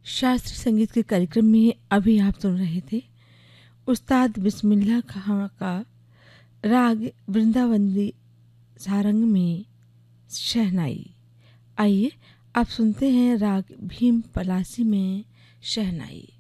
शास्त्रीय संगीत के कार्यक्रम में अभी आप सुन रहे थे उस्ताद बिस्मिल्लाह खां का राग वृंदावंदी सारंग में शहनाई। आइए आप सुनते हैं राग भीम पलासी में शहनाई।